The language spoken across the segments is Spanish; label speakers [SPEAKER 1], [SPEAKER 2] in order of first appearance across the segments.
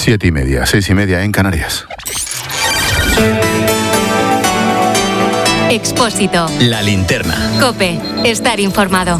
[SPEAKER 1] 7:30, 6:30 en Canarias.
[SPEAKER 2] Expósito.
[SPEAKER 3] La linterna.
[SPEAKER 2] COPE. Estar informado.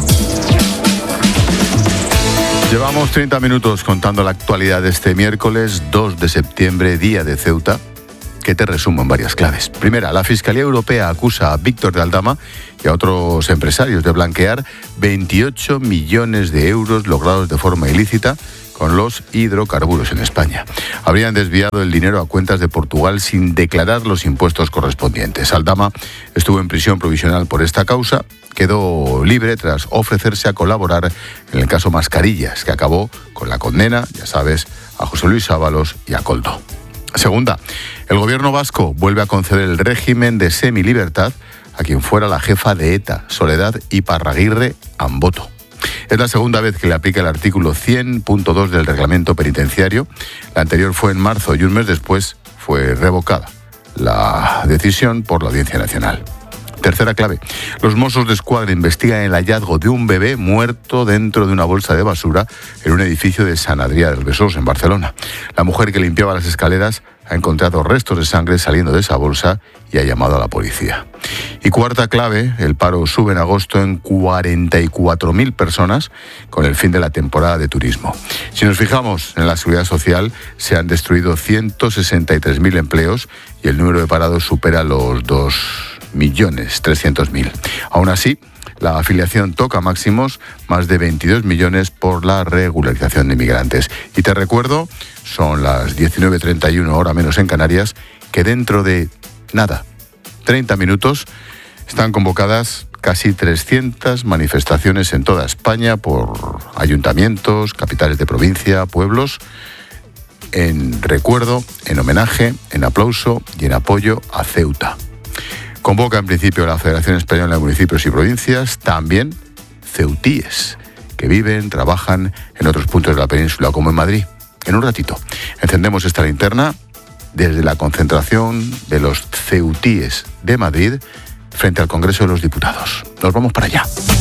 [SPEAKER 1] Llevamos 30 minutos contando la actualidad de este miércoles 2 de septiembre, día de Ceuta, que te resumo en varias claves. Primera, la Fiscalía Europea acusa a Víctor de Aldama y a otros empresarios de blanquear 28 millones de euros logrados de forma ilícita con los hidrocarburos en España. Habrían desviado el dinero a cuentas de Portugal sin declarar los impuestos correspondientes. Aldama estuvo en prisión provisional por esta causa, quedó libre tras ofrecerse a colaborar en el caso Mascarillas, que acabó con la condena, ya sabes, a José Luis Ábalos y a Koldo. Segunda, el gobierno vasco vuelve a conceder el régimen de semilibertad a quien fuera la jefa de ETA, Soledad Iparraguirre Amboto. Es la segunda vez que le aplica el artículo 100.2 del reglamento penitenciario. La anterior fue en marzo y un mes después fue revocada la decisión por la Audiencia Nacional. Tercera clave, los Mossos d'Esquadra investigan el hallazgo de un bebé muerto dentro de una bolsa de basura en un edificio de Sant Adrià del Besòs, en Barcelona. La mujer que limpiaba las escaleras ha encontrado restos de sangre saliendo de esa bolsa y ha llamado a la policía. Y cuarta clave, el paro sube en agosto en 44.000 personas con el fin de la temporada de turismo. Si nos fijamos en la seguridad social, se han destruido 163.000 empleos y el número de parados supera los 2.300.000. Aún así, la afiliación toca máximos, más de 22 millones por la regularización de inmigrantes. Y te recuerdo, son las 19:31, hora menos en Canarias, que dentro de nada, 30 minutos, están convocadas casi 300 manifestaciones en toda España por ayuntamientos, capitales de provincia, pueblos, en recuerdo, en homenaje, en aplauso y en apoyo a Ceuta. Convoca en principio la Federación Española de Municipios y Provincias, también ceutíes, que viven, trabajan en otros puntos de la península, como en Madrid. En un ratito encendemos esta linterna desde la concentración de los ceutíes de Madrid frente al Congreso de los Diputados. Nos vamos para allá.